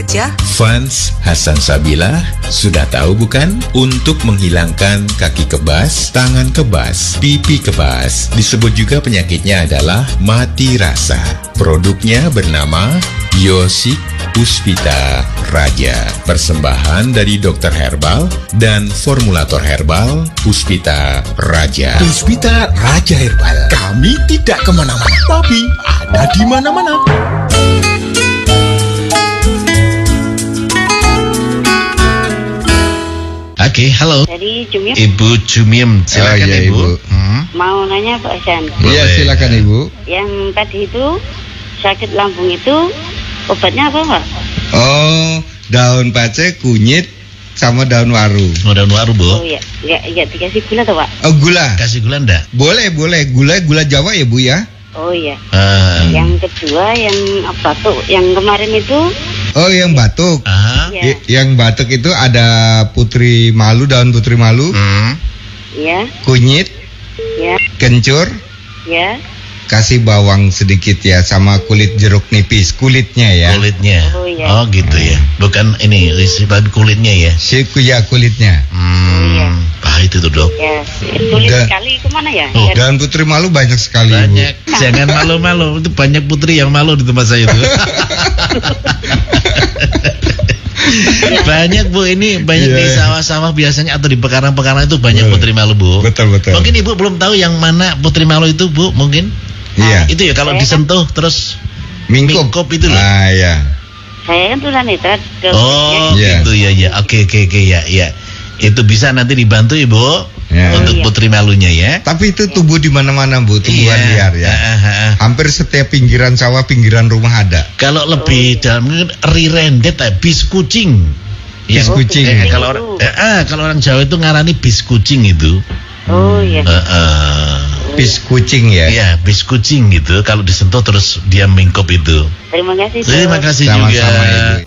Fans Hasan Sabila, sudah tahu bukan? Untuk menghilangkan kaki kebas, tangan kebas, pipi kebas. Disebut juga penyakitnya adalah mati rasa. Produknya bernama Yosik Puspita Raja. Persembahan dari dokter herbal dan formulator herbal Puspita Raja. Puspita Raja Herbal. Kami tidak kemana-mana, tapi ada di mana-mana. Oke, halo. Dari Jumim. Ibu Jumim, silakan iya, Ibu. Mau nanya Pak Hasan. Iya, silakan Ibu. Yang tadi itu sakit lambung itu obatnya apa Pak? Oh, daun pace, kunyit, sama daun waru. Oh, daun waru, Bu. Oh iya, enggak dikasih gula tuh Pak? Oh, gula. Kasih gula enggak? Boleh. Gula Jawa ya Bu ya? Oh iya. Yang kedua yang batuk yang kemarin itu. Oh, yang batuk. Iya. Yang batuk itu ada putri malu, daun putri malu. Iya. Kunyit. Iya. Kencur. Iya. Kasih bawang sedikit ya, sama kulit jeruk nipis, kulitnya ya. Kulitnya. Oh, iya. Oh, gitu ya. Bukan ini, tapi kulitnya ya. Ya, kulitnya. Iya. Pahit itu, Dok. Ya, sulit sekali kemana ya? Oh, daun putri malu banyak sekali, banyak. Bu. Jangan malu-malu. Itu banyak putri yang malu di tempat saya itu. Banyak Bu, ini banyak di sawah-sawah biasanya atau di pekarangan-pekarangan itu banyak putri malu, Bu. Betul. Mungkin Ibu belum tahu yang mana putri malu itu, Bu, mungkin? Iya. Itu ya kalau disentuh terus mingkup itu loh. Ah, ya. Saya kan tunanetra. Oh, gitu ya. Oke, ya. Itu bisa nanti dibantu Ibu untuk putri malunya ya. Tapi itu tumbuh di mana-mana Bu, tumbuhan liar ya. Hampir setiap pinggiran sawah, pinggiran rumah ada. Kalau lebih dalam mungkin rirendet, bis kucing. Bis kucing. Kalau orang Jawa itu ngarani bis kucing itu. Oh iya. Bis kucing ya. Iya, bis kucing gitu. Kalau disentuh terus dia mingkup itu. Terima kasih. Terima kasih Sama-sama, juga. Ibu.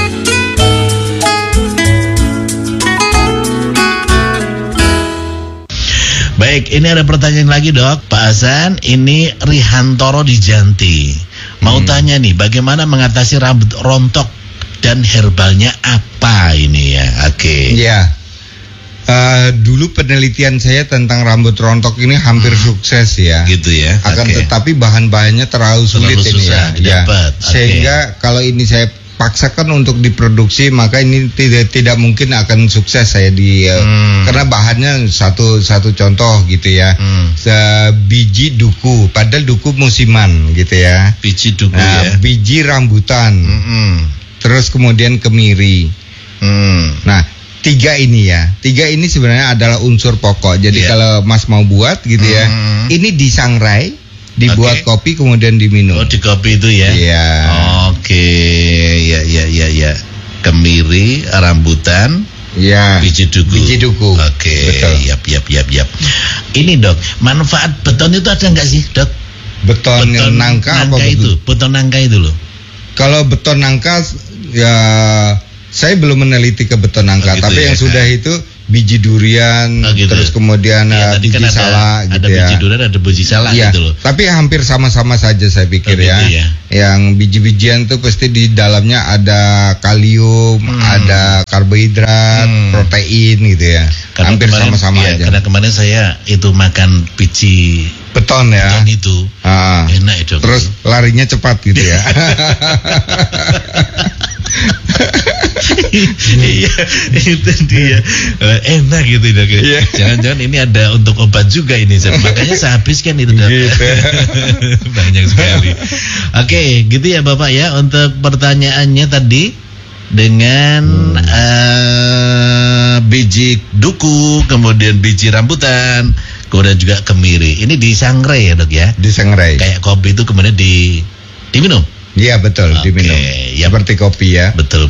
Baik, ini ada pertanyaan lagi Dok. Pak Hasan, ini Rihantoro di Janti. Mau tanya nih, bagaimana mengatasi rambut rontok dan herbalnya apa ini ya? Oke. Iya. Dulu penelitian saya tentang rambut rontok ini hampir sukses ya. Gitu ya. Akan tetapi bahan-bahannya terlalu sulit ini susah ya. didapat. Sehingga kalau ini saya paksakan untuk diproduksi, maka ini tidak mungkin akan sukses saya karena bahannya satu contoh gitu ya. Biji duku, padahal duku musiman gitu ya. Biji duku ya. Biji rambutan. Terus kemudian kemiri. Nah, tiga ini sebenarnya adalah unsur pokok. Jadi kalau Mas mau buat gitu ya, ini disangrai, dibuat kopi kemudian diminum. Oh, di kopi itu ya? Iya. Oke, ya. Kemiri, rambutan, biji duku. Oke, yap. Ini Dok, manfaat beton itu ada nggak sih Dok? Beton nangka apa itu? Beton nangka itu loh. Kalau beton nangka ya saya belum meneliti ke beton nangka, tapi yang sudah itu biji durian, terus kemudian biji kan salak ada gitu ya. Ada biji durian, ada biji salak gitu loh. Tapi hampir sama-sama saja saya pikir ya. Yang biji-bijian tuh pasti di dalamnya ada kalium, ada karbohidrat, protein gitu ya. Karena hampir sama-sama aja. Karena kemarin saya itu makan biji beton ya. Beton itu. Enak itu. Terus larinya cepat gitu ya. Iya, itu dia. Enak gitu Dok. Jangan-jangan ini ada untuk obat juga ini. Makanya saya habiskan itu Dok. Banyak sekali. Oke, gitu ya Bapak ya untuk pertanyaannya tadi dengan biji duku, kemudian biji rambutan, kemudian juga kemiri. Ini disangrai ya Dok ya? Disangrai. Kayak kopi itu kemudian diminum. Iya betul, diminum. Seperti kopi ya. Betul.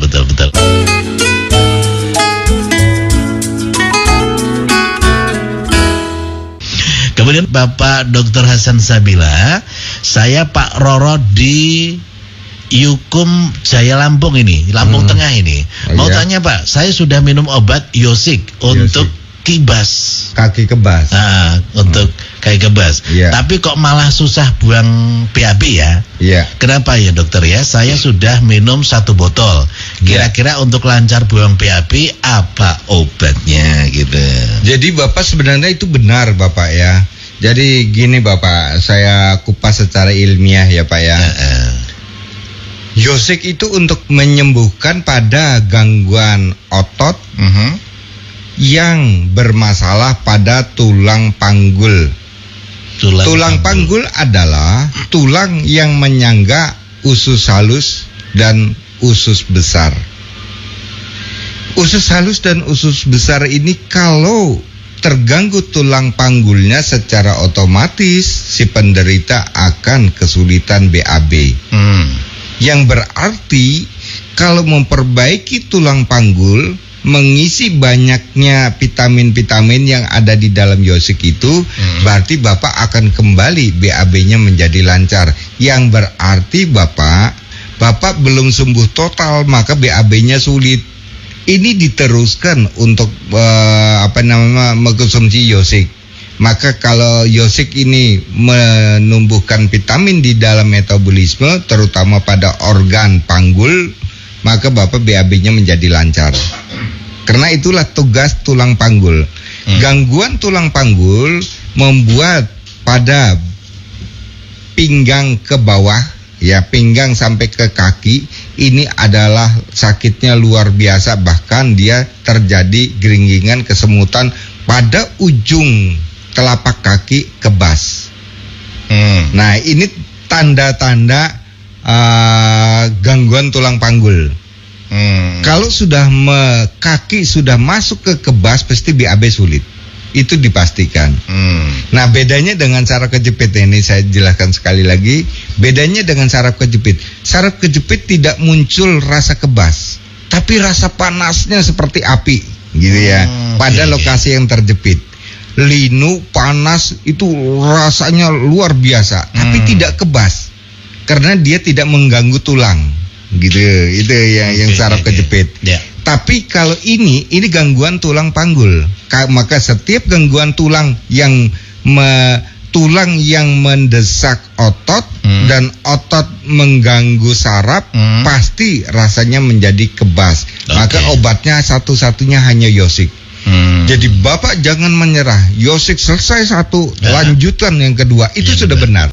Kemudian Bapak Dr. Hasan Sabila, saya Pak Roro di Yukum Jaya Lampung ini, Lampung Tengah ini. Mau tanya Pak, saya sudah minum obat Yosik untuk kibas. Kaki kebas. Nah, untuk kaki kebas. Iya. Tapi kok malah susah buang BAB ya? Iya. Kenapa ya dokter ya? Saya sudah minum 1 botol. Kira-kira untuk lancar buang BAB apa obatnya gitu? Jadi Bapak sebenarnya itu benar Bapak ya. Jadi gini Bapak, saya kupas secara ilmiah ya Pak ya. Yosik itu untuk menyembuhkan pada gangguan otot yang bermasalah pada tulang panggul. Tulang panggul adalah tulang yang menyangga usus halus dan usus besar. Usus halus dan usus besar ini kalau terganggu tulang panggulnya, secara otomatis si penderita akan kesulitan BAB. Yang berarti kalau memperbaiki tulang panggul, mengisi banyaknya vitamin-vitamin yang ada di dalam Yosik itu, berarti Bapak akan kembali BAB-nya menjadi lancar. Yang berarti Bapak belum sembuh total, maka BAB-nya sulit. Ini diteruskan untuk mengkonsumsi Yosik. Maka kalau Yosik ini menumbuhkan vitamin di dalam metabolisme, terutama pada organ panggul, maka Bapak BAB-nya menjadi lancar. Karena itulah tugas tulang panggul. Gangguan tulang panggul membuat pada pinggang ke bawah, ya pinggang sampai ke kaki, ini adalah sakitnya luar biasa. Bahkan dia terjadi geringgingan, kesemutan pada ujung telapak kaki kebas. Nah ini tanda-tanda gangguan tulang panggul. Kalau sudah kaki sudah masuk ke kebas, pasti BAB sulit. Itu dipastikan. Nah bedanya dengan saraf kejepit, ini saya jelaskan sekali lagi. Bedanya dengan saraf kejepit. Saraf kejepit tidak muncul rasa kebas, tapi rasa panasnya seperti api, gitu ya. Pada lokasi yang terjepit. Linu panas itu rasanya luar biasa, tapi tidak kebas karena dia tidak mengganggu tulang, gitu. Itu yang saraf kejepit. Tapi kalau ini gangguan tulang panggul, maka setiap gangguan tulang yang mendesak otot dan otot mengganggu saraf, pasti rasanya menjadi kebas. Maka obatnya satu-satunya hanya Yosik. Jadi Bapak jangan menyerah. Yosik selesai satu, lanjutan yang kedua, itu sudah benar.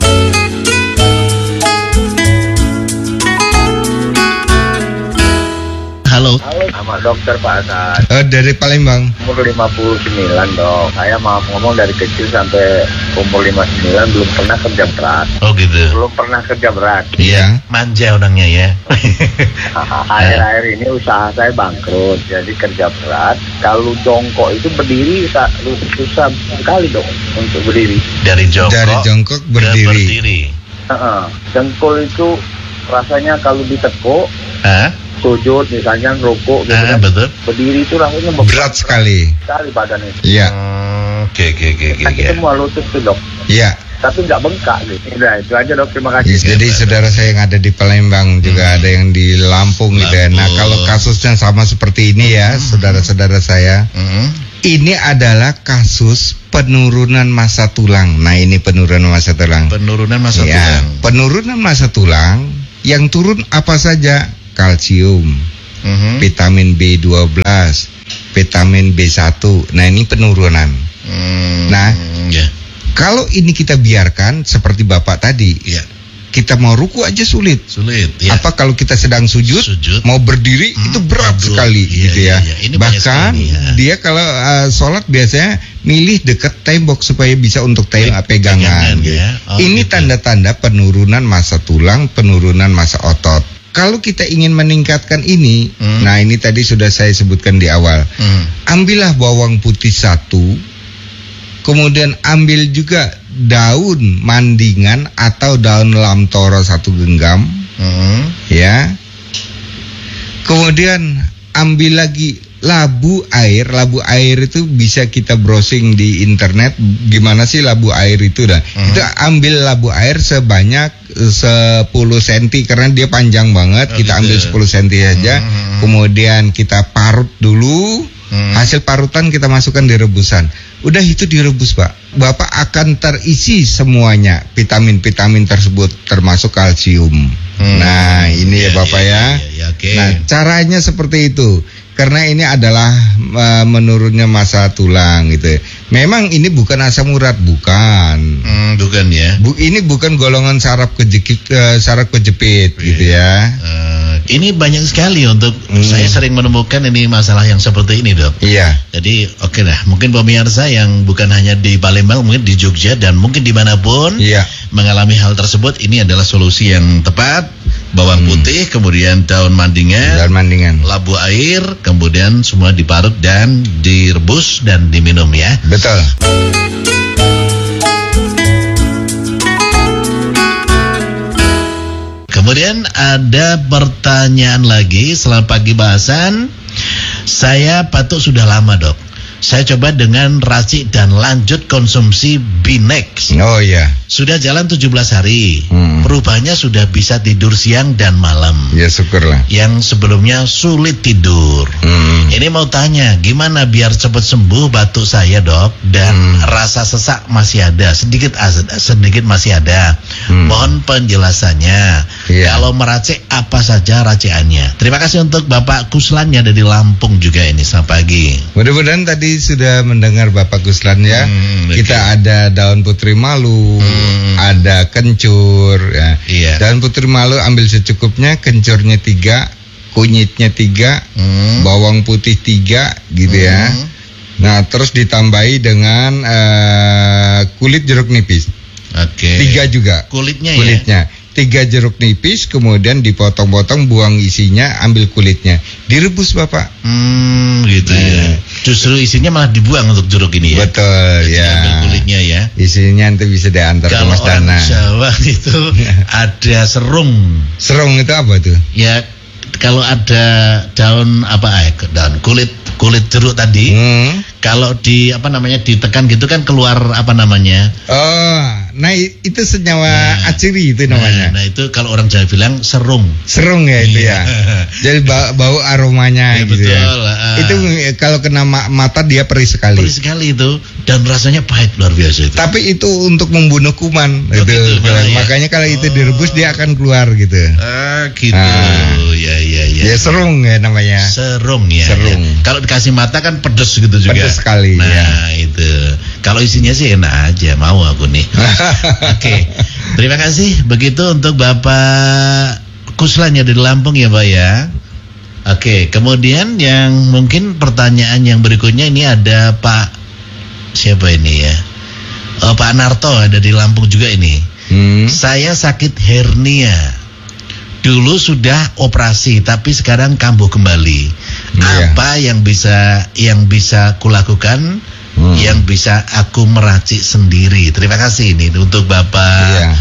Halo. Sama dokter Pak Hasan. Dari Palembang. Umur 59 dok. Saya maaf ngomong, dari kecil sampai umur 59 belum pernah kerja berat. Oh gitu. Belum pernah kerja berat. Iya. Manja orangnya ya. Akhir-akhir ini usaha saya bangkrut, jadi kerja berat. Kalau jongkok itu berdiri susah sekali dok untuk berdiri. Dari jongkok berdiri. Jengkol itu rasanya kalau ditekuk. Sujud misalnya, rukuk gitu kan. Betul. Berdiri itu rasanya berat sekali badannya. Iya. Oke. Semua lutut tuh dok. Iya. Tapi nggak bengkak gitu. Udah itu aja dok, terima kasih. Jadi saudara saya yang ada di Palembang juga ada yang di Lampung gitu ya. Nah kalau kasusnya sama seperti ini ya, saudara-saudara saya, ini adalah kasus penurunan massa tulang. Nah ini penurunan massa tulang. Penurunan massa tulang. Penurunan massa tulang yang turun apa saja? Kalsium, vitamin B12, vitamin B1. Nah ini penurunan. Nah kalau ini kita biarkan seperti Bapak tadi, kita mau ruku aja sulit. Apa kalau kita sedang sujud mau berdiri itu berat sekali, gitu ya. Bahkan dia kalau sholat biasanya milih dekat tembok supaya bisa untuk pegangan. Gitu. Ini tanda-tanda penurunan massa tulang, penurunan massa otot. Kalau kita ingin meningkatkan ini, nah ini tadi sudah saya sebutkan di awal. Ambillah bawang putih 1, kemudian ambil juga daun mandingan atau daun lamtoro 1 genggam, ya. Kemudian ambil lagi labu air. Labu air itu bisa kita browsing di internet, gimana sih labu air itu dah. Kita ambil labu air sebanyak 10 cm karena dia panjang banget. Kita ambil 10 cm saja. Kemudian kita parut dulu Hasil parutan kita masukkan di rebusan. Udah itu direbus, Pak. Bapak akan terisi semuanya vitamin-vitamin tersebut termasuk kalsium. Nah, ini ya Bapak ya. Okay. Nah, caranya seperti itu. Karena ini adalah menurunnya massa tulang gitu. Memang ini bukan asam urat, bukan. Bukan ya. Ini bukan golongan saraf kejepit gitu ya. Ini banyak sekali untuk saya sering menemukan ini masalah yang seperti ini, Dok. Iya. Jadi oke lah, mungkin pemirsa yang bukan hanya di Palembang, mungkin di Jogja dan mungkin dimanapun mengalami hal tersebut, ini adalah solusi yang tepat. Bawang putih, kemudian daun mandingan, labu air, kemudian semua diparut dan direbus dan diminum ya. Betul. Kemudian ada pertanyaan lagi, selamat pagi bahasan. Saya batuk sudah lama, Dok. Saya coba dengan racik dan lanjut konsumsi Binex. Oh iya. Sudah jalan 17 hari. Perubahannya sudah bisa tidur siang dan malam. Ya syukurlah. Yang sebelumnya sulit tidur. Ini mau tanya, gimana biar cepat sembuh batuk saya, Dok? Dan rasa sesak masih ada, sedikit masih ada. Mohon penjelasannya. Kalau meracik apa saja racikannya? Terima kasih untuk Bapak Kuslannya dari Lampung juga ini. Selamat pagi. Mudah-mudahan tadi sudah mendengar Bapak Kuslan ya. Kita ada daun putri malu, ada kencur ya. Daun putri malu ambil secukupnya, kencurnya 3, kunyitnya 3, bawang putih 3 gitu ya. Nah, terus ditambahi dengan kulit jeruk nipis. 3 juga. Kulitnya. 3 jeruk nipis, kemudian dipotong-potong, buang isinya, ambil kulitnya, direbus Bapak. Gitu ya. Justru isinya malah dibuang untuk jeruk ini ya. Betul. Jadi ambil kulitnya ya. Isinya nanti bisa diantar ke Mas Dana. Kalau orang Jawa itu ada serung. Serung itu apa tuh? Ya, kalau ada daun daun kulit jeruk tadi, kalau ditekan gitu kan keluar nah itu senyawa aciri itu namanya. Nah itu kalau orang Jawa bilang serung. Serung ya itu ya. Jadi bau aromanya gitu betul, ya. Itu kalau kena mata dia perih sekali. Perih sekali itu dan rasanya pahit luar biasa itu. Tapi itu untuk membunuh kuman gitu. Makanya kalau itu direbus dia akan keluar gitu. Gitu. Ya. Ya serung ya namanya. Serung ya. Serung. Ya. Kalau dikasih mata kan pedes gitu juga. Pedes sekali. Nah itu. Kalau isinya sih enak aja, mau aku nih. Oke. Terima kasih. Begitu untuk Bapak Kuslannya dari Lampung ya, Pak ya. Oke. Kemudian yang mungkin pertanyaan yang berikutnya ini ada Pak siapa ini ya? Pak Narto ada di Lampung juga ini. Saya sakit hernia. Dulu sudah operasi tapi sekarang kambuh kembali. Apa yang bisa kulakukan? Yang bisa aku meracik sendiri. Terima kasih ini untuk Bapak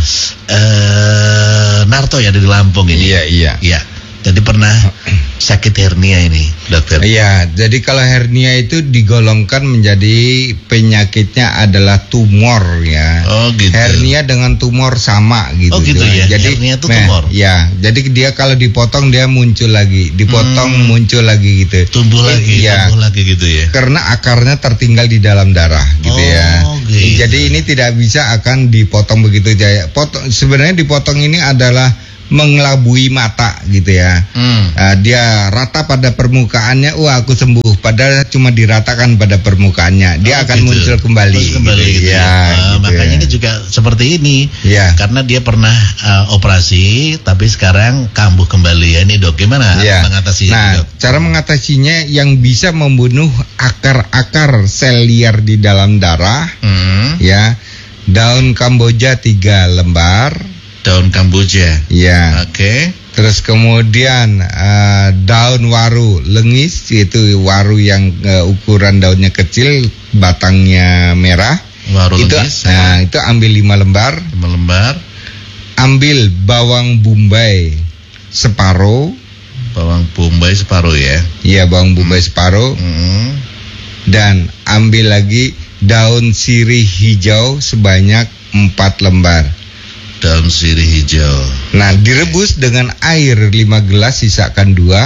Narto ya dari Lampung ini. Iya. Jadi pernah sakit hernia ini, dokter? Iya, jadi kalau hernia itu digolongkan menjadi penyakitnya adalah tumor ya. Oh gitu. Hernia dengan tumor sama gitu. Oh gitu ya. Jadi hernia itu tumor. Ya, jadi dia kalau dipotong dia muncul lagi, dipotong muncul lagi gitu. Tumbuh lagi gitu ya. Karena akarnya tertinggal di dalam darah gitu ya. Gitu. Jadi ini tidak bisa akan dipotong begitu saja. Sebenarnya dipotong ini adalah mengelabui mata gitu ya. Dia rata pada permukaannya, aku sembuh, padahal cuma diratakan pada permukaannya. Dia akan muncul kembali gitu ya. Gitu makanya ini juga seperti ini. Karena dia pernah operasi tapi sekarang kambuh kembali ya. Ini Dok, gimana mengatasinya? Nah, Dok? cara mengatasinya yang bisa membunuh akar-akar sel liar di dalam darah ya. Daun Kamboja 3 lembar. Daun Kamboja. Ya. Oke. Terus kemudian daun waru lengis, yaitu waru yang ukuran daunnya kecil, batangnya merah. Waru itu, lengis. Nah, itu ambil 5 lembar. 5 lembar. Ambil bawang bombay separuh. Bawang bombay separuh ya. Iya, bawang bombay separuh. Dan ambil lagi daun sirih hijau sebanyak 4 lembar. Daun sirih hijau. Nah, direbus dengan air 5 gelas, sisakan 2.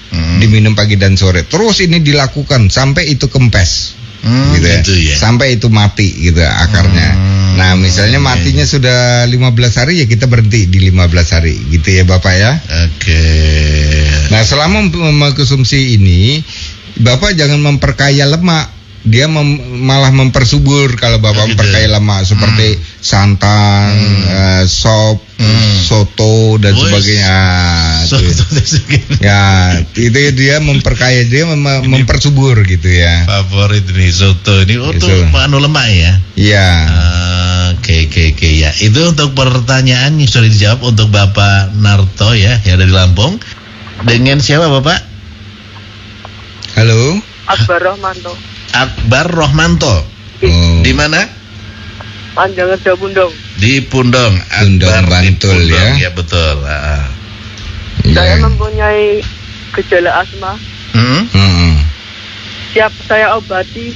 diminum pagi dan sore. Terus ini dilakukan sampai itu kempes. Gitu ya. Sampai itu mati gitu akarnya. Nah, misalnya matinya sudah 15 hari ya kita berhenti di 15 hari gitu ya Bapak ya. Oke. Nah, selama mengkonsumsi ini Bapak jangan memperkaya lemak. Dia malah mempersubur kalau Bapak memperkaya lemak seperti santan, sop, soto dan sebagainya. Ya, itu dia memperkaya, dia mempersubur gitu ya. Favorit ini soto ini untuk anu lemak ya. Iya. Oke ya. Itu untuk pertanyaan yang sudah dijawab untuk Bapak Narto ya, yang dari Lampung. Dengan siapa Bapak? Halo. Akbar Rohmanto. Akbar Rohmanto. Di mana? Panjang Kerja Pundong. Di Pundong. Pundong Bantul ya. Ya betul. Saya mempunyai gejala asma. Siap saya obati.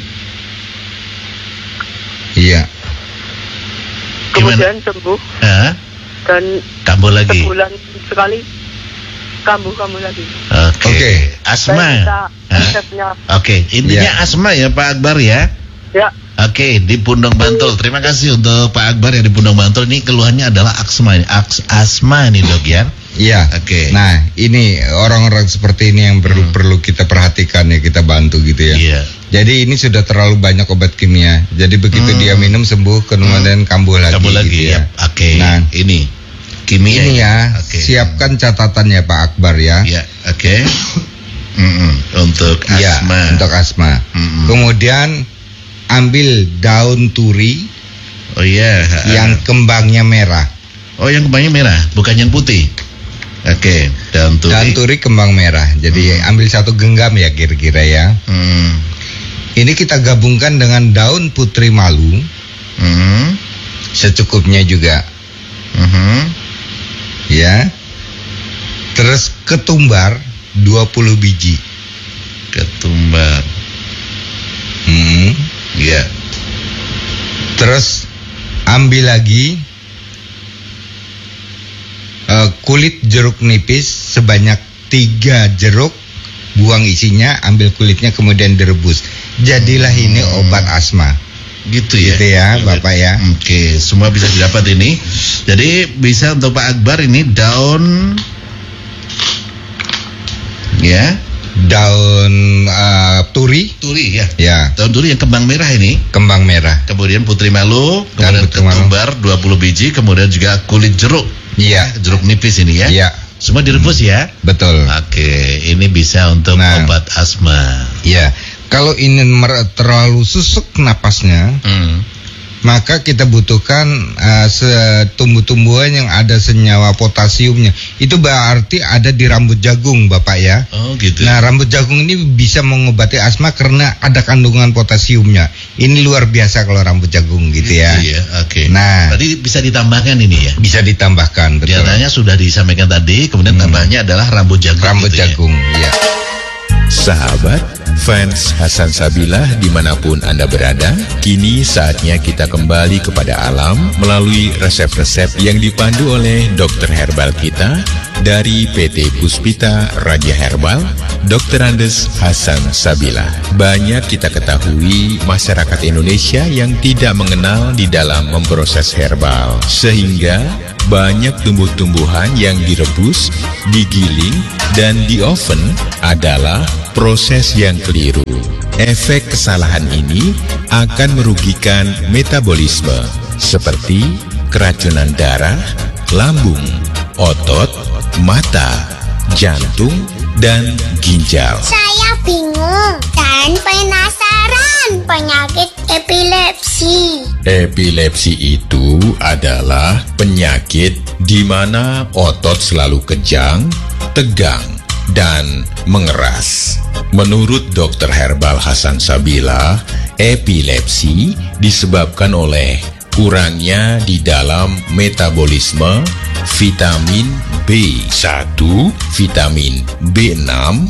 Iya. Kemudian sembuh. Dan kambuh lagi. Sebulan sekali kambuh lagi. Oke. Asma. Oke, intinya asma ya Pak Akbar ya. Ya. Oke, di Pundong Bantul. Terima kasih untuk Pak Akbar yang di Pundong Bantul. Ini keluhannya adalah asma nih Dok ya. Iya. Oke. Nah, ini orang-orang seperti ini yang perlu kita perhatikan ya, kita bantu gitu ya. Iya. Jadi ini sudah terlalu banyak obat kimia. Jadi begitu dia minum sembuh, kemudian kambuh lagi. Gitu ya. Oke. Nah, ini kimia ini ya. Siapkan catatannya Pak Akbar ya. Iya. Oke. Untuk asma. Ya, untuk asma. Kemudian ambil daun turi. Oh iya. Yang kembangnya merah. Oh, yang kembangnya merah, bukan yang putih. Oke, daun turi. Daun turi kembang merah. Jadi ambil 1 genggam ya kira-kira ya. Ini kita gabungkan dengan daun putri malu. Secukupnya juga. Ya. Terus ketumbar 20 biji. Ketumbar. Ya. Terus ambil lagi kulit jeruk nipis sebanyak 3 jeruk, buang isinya, ambil kulitnya kemudian direbus. Jadilah ini obat asma. Gitu ya. Gitu ya, Bapak ya. Oke, semua bisa didapat ini. Jadi bisa untuk Pak Akbar ini daun ya. Daun turi ya. Ya. Daun turi yang kembang merah ini. Kembang merah. Kemudian putri malu, kemudian ketumbar 20 biji, kemudian juga kulit jeruk. Iya. Jeruk nipis ini ya. Iya. Semua direbus ya. Betul. Oke, ini bisa untuk obat asma. Iya. Kalau ini terlalu susuk napasnya, maka kita butuhkan tumbuh-tumbuhan yang ada senyawa potasiumnya. Itu berarti ada di rambut jagung, Bapak ya. Oh gitu. Nah, rambut jagung ini bisa mengobati asma karena ada kandungan potasiumnya. Ini luar biasa kalau rambut jagung gitu ya. Iya, oke. Nah, tadi bisa ditambahkan ini ya. Bisa ditambahkan, betul. Biasanya sudah disampaikan tadi, kemudian tambahnya adalah rambut jagung. Rambut gitu jagung, ya. Sahabat, fans Hasan Sabilah dimanapun Anda berada, kini saatnya kita kembali kepada alam melalui resep-resep yang dipandu oleh dokter herbal kita dari PT Puspita Raja Herbal, Dr. Andes Hasan Sabilah. Banyak kita ketahui masyarakat Indonesia yang tidak mengenal di dalam memproses herbal, sehingga banyak tumbuh-tumbuhan yang direbus, digiling, dan di oven adalah proses yang keliru. Efek kesalahan ini akan merugikan metabolisme seperti keracunan darah, lambung, otot, mata, jantung, dan ginjal. Saya bingung dan penasaran penyakit epilepsi. Epilepsi itu adalah penyakit di mana otot selalu kejang, tegang, dan mengeras. Menurut dokter herbal Hasan Sabilah, epilepsi disebabkan oleh kurangnya di dalam metabolisme vitamin B1, vitamin B6,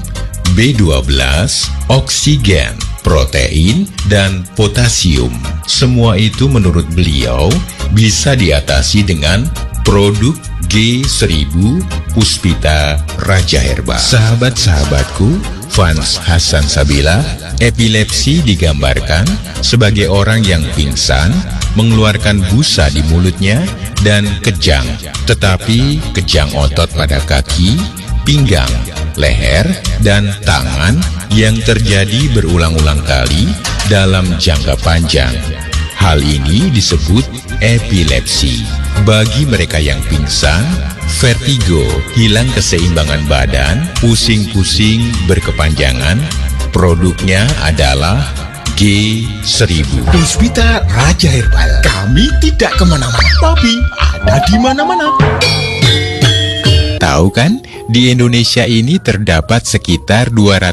B12, oksigen, protein, dan potasium. Semua itu menurut beliau bisa diatasi dengan produk G1000 Puspita Raja Herbal. Sahabat-sahabatku, fans Hasan Sabilah, epilepsi digambarkan sebagai orang yang pingsan, mengeluarkan busa di mulutnya, dan kejang. Tetapi kejang otot pada kaki, pinggang, leher, dan tangan yang terjadi berulang-ulang kali dalam jangka panjang. Hal ini disebut epilepsi. Bagi mereka yang pingsan, vertigo, hilang keseimbangan badan, pusing-pusing berkepanjangan, produknya adalah G1000. Puspita Raja Herbal. Kami tidak kemana-mana, tapi ada di mana-mana. Tahu kan, di Indonesia ini terdapat sekitar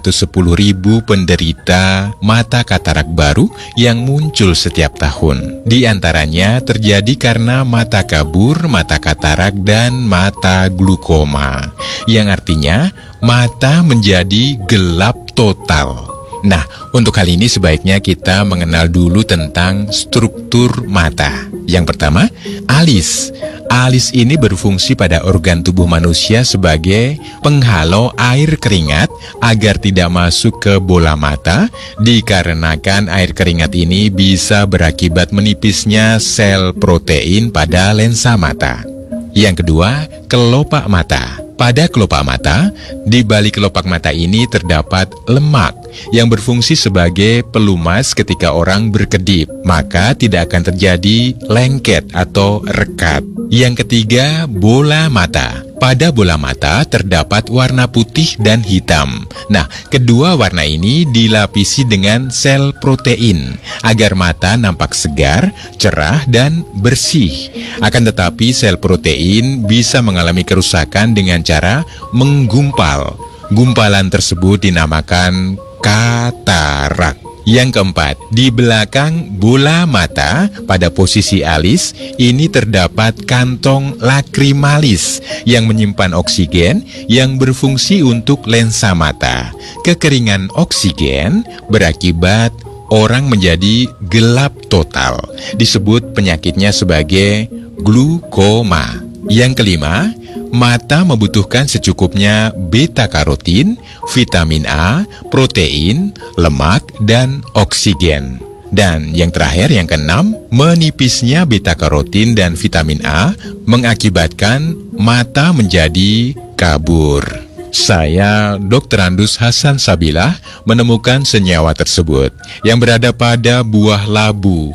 210.000 penderita mata katarak baru yang muncul setiap tahun. Di antaranya terjadi karena mata kabur, mata katarak, dan mata glukoma, yang artinya mata menjadi gelap total. Nah, untuk hal ini sebaiknya kita mengenal dulu tentang struktur mata. Yang pertama, alis. Alis ini berfungsi pada organ tubuh manusia sebagai penghalau air keringat agar tidak masuk ke bola mata, dikarenakan air keringat ini bisa berakibat menipisnya sel protein pada lensa mata. Yang kedua, kelopak mata. Pada kelopak mata, di balik kelopak mata ini terdapat lemak yang berfungsi sebagai pelumas ketika orang berkedip, maka tidak akan terjadi lengket atau rekat. Yang ketiga, bola mata. Pada bola mata terdapat warna putih dan hitam. Nah, kedua warna ini dilapisi dengan sel protein agar mata nampak segar, cerah, dan bersih. Akan tetapi sel protein bisa mengalami kerusakan dengan cara menggumpal. Gumpalan tersebut dinamakan katarak. Yang keempat, di belakang bola mata pada posisi alis ini terdapat kantong lakrimalis yang menyimpan oksigen yang berfungsi untuk lensa mata. Kekeringan oksigen berakibat orang menjadi gelap total. Disebut penyakitnya sebagai glukoma. Yang kelima, mata membutuhkan secukupnya beta-karotin, vitamin A, protein, lemak, dan oksigen. Dan yang terakhir, yang keenam, menipisnya beta-karotin dan vitamin A mengakibatkan mata menjadi kabur. Saya, Dr. Andus Hasan Sabilah, menemukan senyawa tersebut yang berada pada buah labu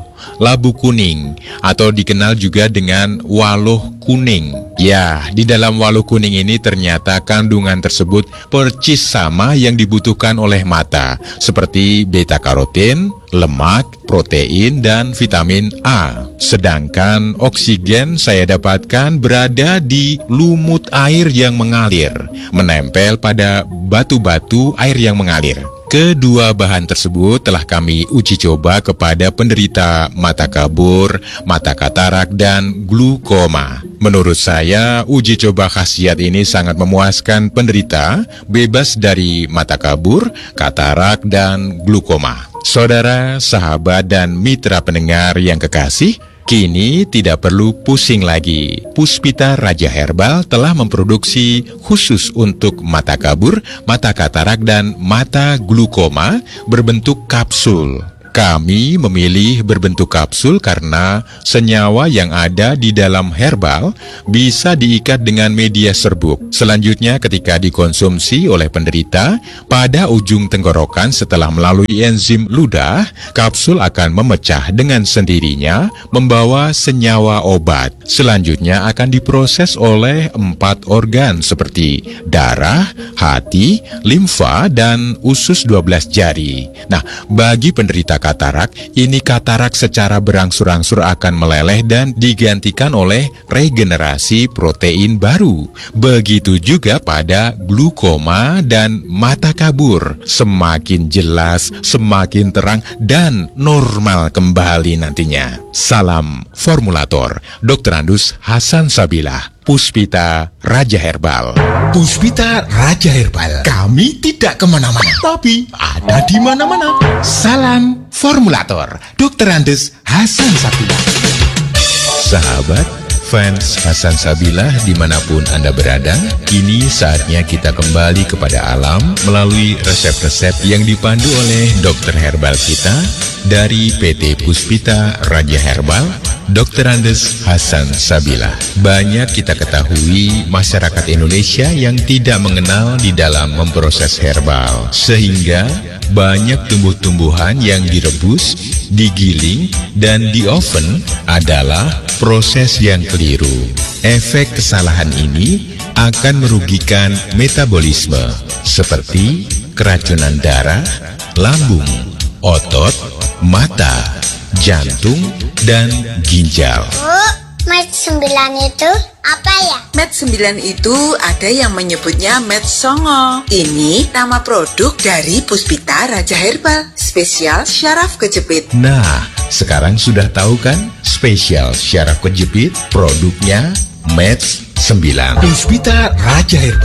kuning, atau dikenal juga dengan waluh kuning. Ya, di dalam waluh kuning ini ternyata kandungan tersebut percis sama yang dibutuhkan oleh mata, seperti beta-karotin, lemak, protein, dan vitamin A. Sedangkan oksigen saya dapatkan berada di lumut air yang mengalir, menempel pada batu-batu air yang mengalir. Kedua bahan tersebut telah kami uji coba kepada penderita mata kabur, mata katarak, dan glukoma. Menurut saya, uji coba khasiat ini sangat memuaskan penderita bebas dari mata kabur, katarak, dan glukoma. Saudara, sahabat, dan mitra pendengar yang kekasih, kini tidak perlu pusing lagi. Puspita Raja Herbal telah memproduksi khusus untuk mata kabur, mata katarak, dan mata glukoma berbentuk kapsul. Kami memilih berbentuk kapsul karena senyawa yang ada di dalam herbal bisa diikat dengan media serbuk. Selanjutnya, ketika dikonsumsi oleh penderita, pada ujung tenggorokan setelah melalui enzim ludah, kapsul akan memecah dengan sendirinya membawa senyawa obat. Selanjutnya akan diproses oleh 4 organ seperti darah, hati, limfa, dan usus 12 jari. Nah, bagi penderita katarak, ini katarak secara berangsur-angsur akan meleleh dan digantikan oleh regenerasi protein baru. Begitu juga pada glukoma dan mata kabur. Semakin jelas, semakin terang, dan normal kembali nantinya. Salam formulator, Dr. Andus Hasan Sabilah, Puspita Raja Herbal. Puspita Raja Herbal. Kami tidak kemana-mana, tapi ada di mana-mana. Salam formulator, Dr. Andus Hasan Sabilah. Sahabat, Fans Hasan Sabilah dimanapun Anda berada, kini saatnya kita kembali kepada alam melalui resep-resep yang dipandu oleh dokter herbal kita dari PT Puspita Raja Herbal, Dr. Andes Hasan Sabilah. Banyak kita ketahui masyarakat Indonesia yang tidak mengenal di dalam memproses herbal, sehingga banyak tumbuh-tumbuhan yang direbus, digiling, dan di oven adalah proses yang keliru. Efek kesalahan ini akan merugikan metabolisme seperti keracunan darah, lambung, otot, mata, jantung, dan ginjal. Med 9 itu apa ya? Med 9 itu ada yang menyebutnya Med Songo. Ini nama produk dari Puspita Raja Herbal, spesial syaraf kejepit. Nah, sekarang sudah tahu kan spesial syaraf kejepit produknya Med 9. Puspita Raja Herbal.